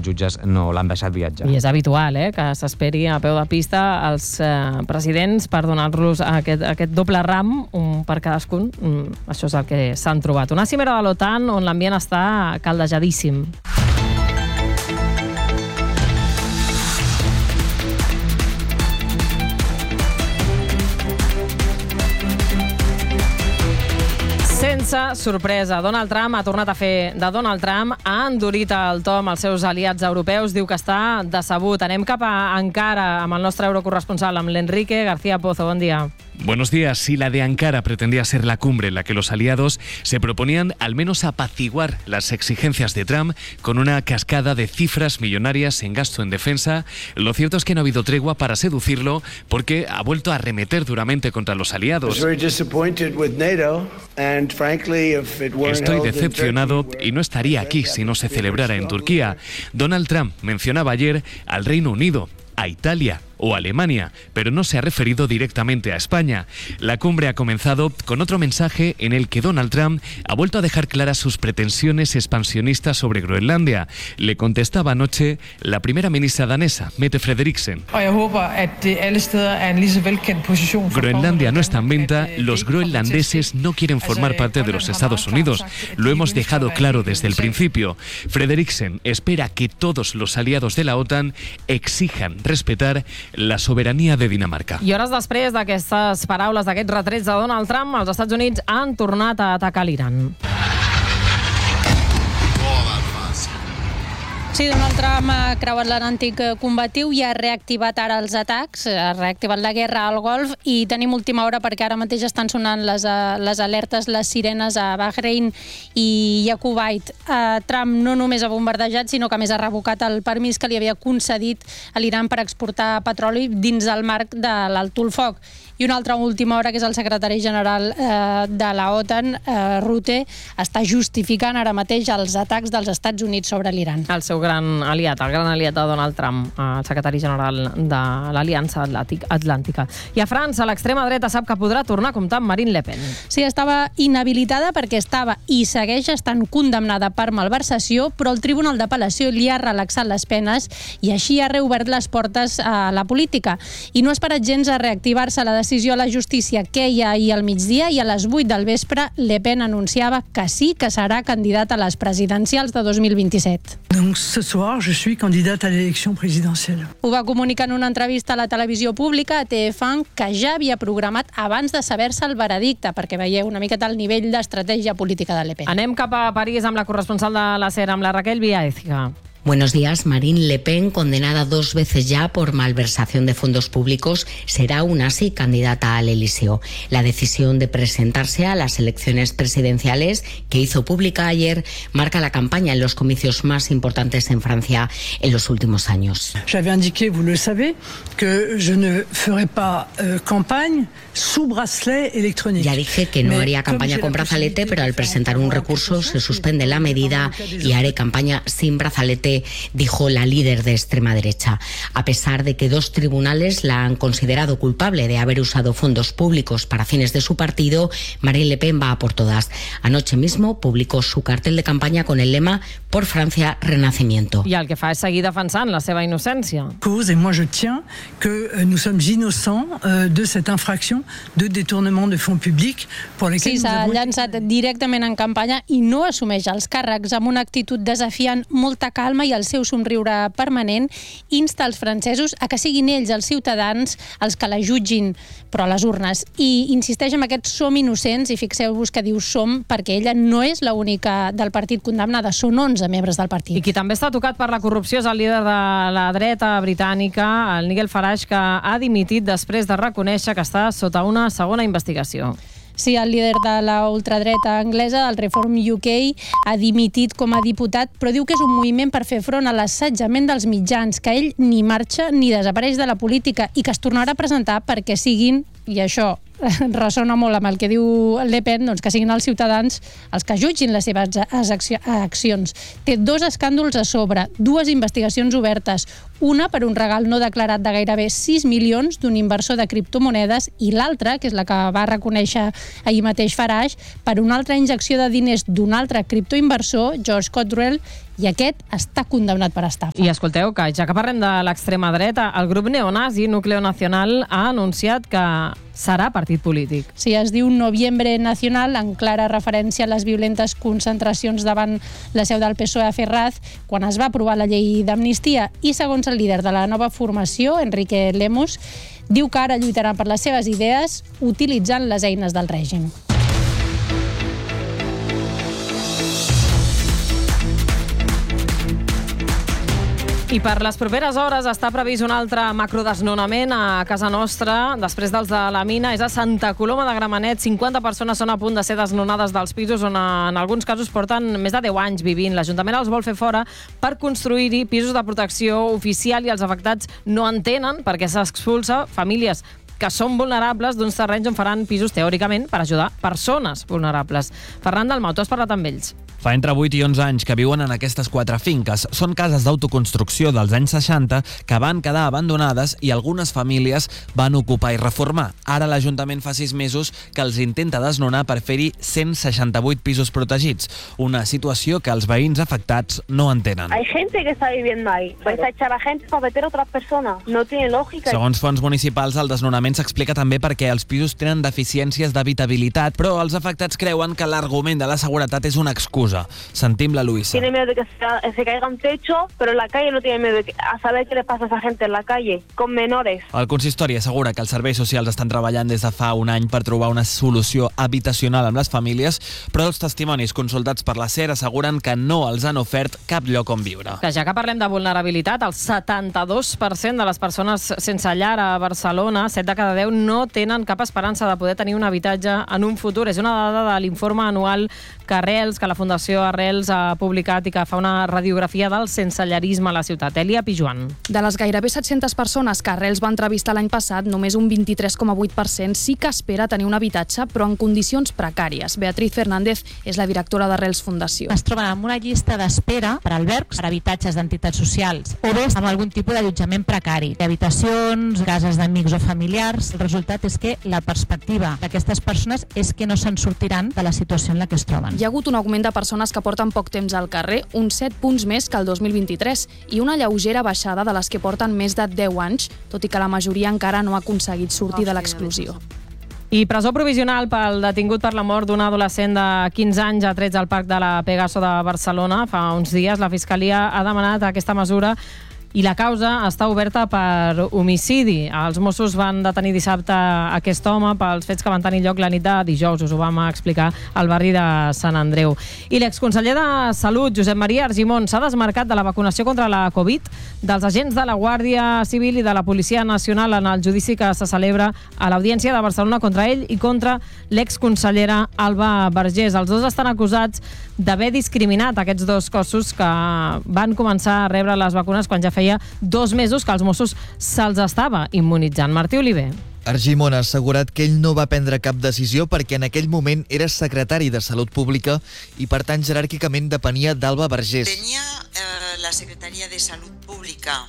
els jutges no l'han deixat viatjar. I és habitual, que s'esperi a peu de pista els presidents per donar-los aquest doble ram, un per cadascun. Això és el que s'han trobat. Una cimera de l'OTAN on l'ambient està caldejadíssim. Sense sorpresa, Donald Trump ha tornat a fer de Donald Trump, ha endurit el to amb els seus aliats europeus, diu que està decebut. Anem cap a Ankara amb el nostre eurocorresponsal, amb l'Enrique García Pozo. Bon dia. Buenos días. Si la de Ankara pretendía ser la cumbre en la que los aliados se proponían al menos apaciguar las exigencias de Trump con una cascada de cifras millonarias en gasto en defensa, lo cierto es que no ha habido tregua para seducirlo porque ha vuelto a arremeter duramente contra los aliados. Estoy decepcionado y no estaría aquí si no se celebrara en Turquía. Donald Trump mencionaba ayer al Reino Unido, a Italia o Alemania, pero no se ha referido directamente a España. La cumbre ha comenzado con otro mensaje en el que Donald Trump ha vuelto a dejar claras sus pretensiones expansionistas sobre Groenlandia. Le contestaba anoche la primera ministra danesa, Mette Frederiksen. Groenlandia no está en venta, los groenlandeses no quieren formar parte de los Estados Unidos. Lo hemos dejado claro desde el principio. Frederiksen espera que todos los aliados de la OTAN exijan respetar la soberanía de Dinamarca. I hores després d'aquestes paraules, d'aquests retrets de Donald Trump, els Estats Units han tornat a atacar l'Iran. Sí, Donald Trump ha creuat l'Atlàntic combatiu i ha reactivat ara els atacs, ha reactivat la guerra al Golf i tenim última hora perquè ara mateix estan sonant les alertes, les sirenes a Bahrein i a Kuwait. Trump no només ha bombardejat, sinó que a més ha revocat el permís que li havia concedit a l'Iran per exportar petroli dins el marc de l'alto el foc. I una altra última hora, que és el secretari general de la OTAN, Rutte, està justificant ara mateix els atacs dels Estats Units sobre l'Iran. El seu gran aliat de Donald Trump, el secretari general de l'Aliança Atlàntica. I a França, l'extrema dreta sap que podrà tornar a comptar amb Marine Le Pen. Sí, estava inhabilitada perquè estava i segueix estant condemnada per malversació, però el Tribunal d'Apel·lació li ha relaxat les penes i així ha reobert les portes a la política. I no ha esperat gens a reactivar-se la decisió a la justícia que hi ha ahir al migdia i a les 8 del vespre Le Pen anunciava que sí que serà candidata a les presidencials de 2027. Donc ce soir, je suis candidate à l'élection présidentielle. Ho va comunicar en una entrevista a la televisió pública, a TF1, que ja havia programat abans de saber-se el veredicte, perquè veieu una miqueta el nivell d'estratègia política de Le Pen. Anem cap a París amb la corresponsal de la SER, amb la Raquel Villaécija. Buenos días. Marine Le Pen, condenada 2 veces ya por malversación de fondos públicos, será aún así candidata al Elíseo. La decisión de presentarse a las elecciones presidenciales, que hizo pública ayer, marca la campaña en los comicios más importantes en Francia en los últimos años. J'avais indiqué, vous le savez, que je ne ferai pas campagne sous bracelet électronique. Ya dije que no haría campaña con brazalete, pero al presentar un recurso se suspende la medida y haré campaña sin brazalete, dijo la líder de extrema derecha. A pesar de que 2 tribunales la han considerado culpable de haber usado fondos públicos para fines de su partido, Marine Le Pen va a por todas. Anoche mismo publicó su cartel de campaña con el lema «Por Francia, Renacimiento». I el que fa és seguir defensant la seva innocència. Et moi je tiens que nous sommes innocents de cette infraction de détournement de fonds publics pour lesquels sí, s'ha llançat directament en campanya i no assumeix els càrrecs, amb una actitud desafiant, molta calma i el seu somriure permanent. Insta els francesos a que siguin ells, els ciutadans, els que la jutgin, però a les urnes. I insisteix en aquest som innocents, i fixeu-vos que diu som, perquè ella no és l'única del partit condemnada, són 11 membres del partit. I qui també està tocat per la corrupció és el líder de la dreta britànica, el Nigel Farage, que ha dimitit després de reconèixer que està sota una segona investigació. Sí, el líder de la ultradreta anglesa, el Reform UK, ha dimitit com a diputat, però diu que és un moviment per fer front a l'assetjament dels mitjans, que ell ni marxa ni desapareix de la política i que es tornarà a presentar perquè siguin, i això ressona molt amb el que diu Le Pen, doncs que siguin els ciutadans els que jutgin les seves accions. Té 2 escàndols a sobre, 2 investigacions obertes, una per un regal no declarat de gairebé 6 milions d'un inversor de criptomonedes i l'altra, que és la que va reconèixer ahir mateix Farage, per una altra injecció de diners d'un altre criptoinversor, George Cottrell, i aquest està condemnat per estafa. I escolteu, que ja que parlem de l'extrema dreta, el grup neonazi Núcleo Nacional ha anunciat que serà partit polític. Sí, es diu Noviembre Nacional, en clara referència a les violentes concentracions davant la seu del PSOE a Ferraz quan es va aprovar la llei d'amnistia, i segons el líder de la nova formació, Enrique Lemos, diu que ara lluitaran per les seves idees utilitzant les eines del règim. I per les properes hores està previst un altre macrodesnonament a casa nostra. Després dels de la mina, és a Santa Coloma de Gramenet. 50 persones són a punt de ser desnonades dels pisos on en alguns casos porten més de 10 anys vivint. L'Ajuntament els vol fer fora per construir-hi pisos de protecció oficial i els afectats no entenen perquè s'expulsa famílies que són vulnerables d'uns terrenys on faran pisos teòricament per ajudar persones vulnerables. Ferran Dalmau, tu has parlat amb ells. Fa entre 8 i 11 anys que viuen en aquestes 4 finques. Són cases d'autoconstrucció dels anys 60 que van quedar abandonades i algunes famílies van ocupar i reformar. Ara l'Ajuntament fa 6 mesos que els intenta desnonar per fer-hi 168 pisos protegits. Una situació que els veïns afectats no entenen. Hay gente que está viviendo ahí. Vais a echar a gente para meter a otras personas. No tiene lógica. Segons fonts municipals, el desnonament s'explica també perquè els pisos tenen deficiències d'habitabilitat, però els afectats creuen que l'argument de la seguretat és una excusa. Sentim la Luisa. Tiene miedo de que se caiga un techo, pero en la calle no tiene miedo a saber qué les pasa a esa gente en la calle, con menores. El consistori assegura que els serveis socials estan treballant des de fa un any per trobar una solució habitacional amb les famílies, però els testimonis consultats per la SER asseguren que no els han ofert cap lloc on viure. Que ja que parlem de vulnerabilitat, el 72% de les persones sense llar a Barcelona, 7 de cada 10, no tenen cap esperança de poder tenir un habitatge en un futur. És una dada de l'informe anual que la Fundació Arrels ha publicat i que fa una radiografia del sensellarisme a la ciutat. Elia Pijuan. De les gairebé 700 persones que Arrels va entrevistar l'any passat, només un 23,8% sí que espera tenir un habitatge, però en condicions precàries. Beatriz Fernández és la directora d'Arrels Fundació. Es troben amb una llista d'espera per albergs, per habitatges d'entitats socials, o bé amb algun tipus d'allotjament precari, habitacions, cases d'amics o familiars. El resultat és que la perspectiva d'aquestes persones és que no se'n sortiran de la situació en la que es troben. Hi ha hagut un augment de persones que porten poc temps al carrer, uns 7 punts més que el 2023, i una lleugera baixada de les que porten més de 10 anys, tot i que la majoria encara no ha aconseguit sortir de l'exclusió. I presó provisional pel detingut per la mort d'un adolescent de 15 anys a trets al Parc de la Pegaso de Barcelona. Fa uns dies la Fiscalia ha demanat aquesta mesura i la causa està oberta per homicidi. Els Mossos van detenir dissabte aquest home pels fets que van tenir lloc la nit de dijous. Us ho vam explicar al barri de Sant Andreu. I l'exconseller de Salut, Josep Maria Argimon, s'ha desmarcat de la vacunació contra la Covid dels agents de la Guàrdia Civil i de la Policia Nacional en el judici que se celebra a l'Audiència de Barcelona contra ell i contra l'exconsellera Alba Vergés. Els dos estan acusats d'haver discriminat aquests dos cossos que van començar a rebre les vacunes quan ja feia 2 mesos que els Mossos se'ls estava immunitzant. Martí Oliver. Argimon ha assegurat que ell no va prendre cap decisió perquè en aquell moment era secretari de Salut Pública i per tant jeràrquicament depenia d'Alba Vergés. ¿Tenía la Secretaría de Salud Pública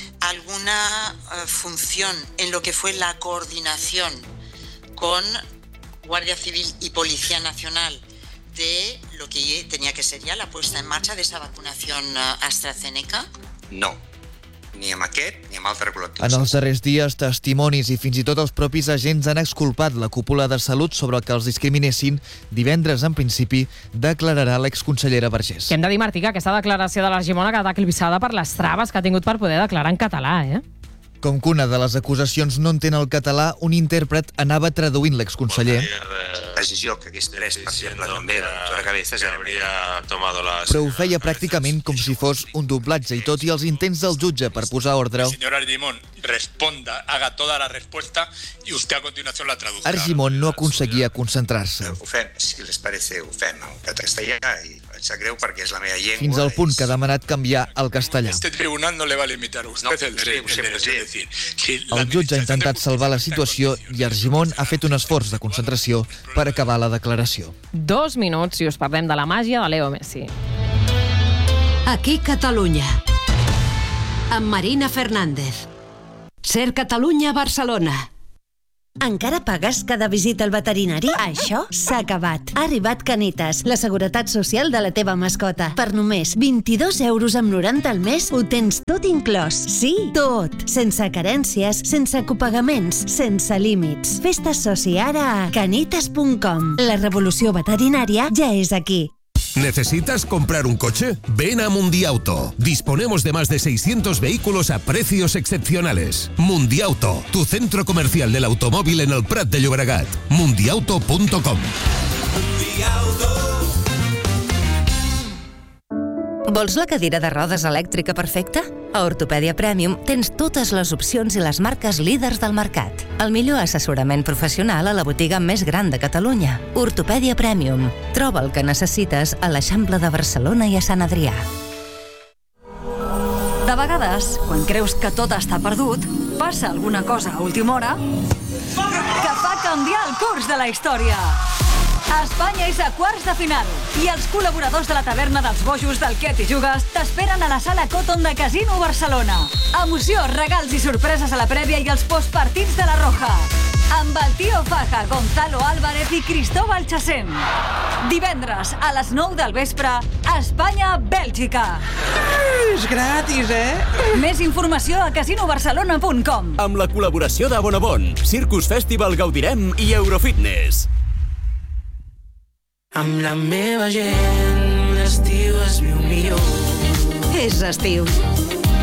alguna función en lo que fue la coordinación con Guardia Civil y Policía Nacional de lo que tenía que ser ya la puesta en marcha de esa vacunación AstraZeneca? No. Ni amb aquest ni amb altres col·lectius. En els darrers dies, testimonis i fins i tot els propis agents han exculpat la cúpula de Salut sobre el que els discriminessin. Divendres, en principi, declararà l'exconsellera Vergés. Que hem de dir, Martí, que aquesta declaració de l'Argimon ha quedat eclipsada per les traves que ha tingut per poder declarar en català, Com que una de les acusacions no entén el català, un intèrpret anava traduint l'exconseller. La decisió que hagués pres, per exemple, també la doctora Cabezas però ho feia pràcticament com si fos un doblatge, i tot i els intents del jutge per posar ordre. Señor Argimon, responda, haga toda la respuesta y usted a continuación la traduzca. Argimon no aconseguia concentrar-se. Ho fem, si les parece, ho fem en castellà i em sap greu perquè és la meva llengua. Fins al punt que ha demanat canviar al castellà. Este tribunal no le va a limitar a usted el derecho. El jutge ha intentat salvar la situació i Argimon ha fet un esforç de concentració per acabar la declaració. 2 minuts i us parlem de la màgia de Leo Messi. Aquí Catalunya. Amb Marina Fernández. Ser Catalunya, Barcelona. Encara pagues cada visita al veterinari? Això s'ha acabat. Ha arribat Canitas, la seguretat social de la teva mascota. Per només 22,90 € al mes ho tens tot inclòs. Sí, tot. Sense carències, sense copagaments, sense límits. Fes-te soci ara a canitas.com. La revolució veterinària ja és aquí. ¿Necesitas comprar un coche? Ven a Mundiauto. Disponemos de más de 600 vehículos a precios excepcionales. Mundiauto, tu centro comercial del automóvil en el Prat de Llobregat. Mundiauto.com. Vols la cadira de rodes elèctrica perfecta? A Ortopèdia Premium tens totes les opcions i les marques líders del mercat. El millor assessorament professional a la botiga més gran de Catalunya. Ortopèdia Premium. Troba el que necessites a l'Eixample de Barcelona i a Sant Adrià. De vegades, quan creus que tot està perdut, passa alguna cosa a última hora que fa canviar el curs de la història. Espanya és a quarts de final i els col·laboradors de la taverna dels bojos del Què t'hi jugues t'esperen a la sala Cotton de Casino Barcelona. Emoció, regals i sorpreses a la prèvia i els postpartits de la Roja. Amb el Tio Faja, Gonzalo Álvarez i Cristóbal Chacén. Divendres a les 9 del vespre, Espanya-Bèlgica. És gratis, Més informació a casinobarcelona.com. Amb la col·laboració de Bonobon, Circus Festival Gaudirem i Eurofitness. Amb la meva gent, l'estiu es viu millor. És estiu.